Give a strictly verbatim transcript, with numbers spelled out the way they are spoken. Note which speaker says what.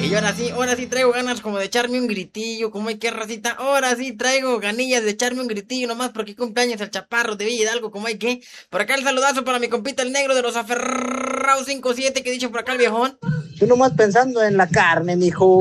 Speaker 1: Y ahora sí, ahora sí traigo ganas como de echarme un gritillo, como hay que racita. Ahora sí traigo ganillas de echarme un gritillo nomás porque cumpleaños el chaparro de Villa Hidalgo, como hay que. Por acá el saludazo para mi compita el negro de los aferrados cinco siete que dicho por acá el viejón.
Speaker 2: Tú nomás pensando en la carne, mijo.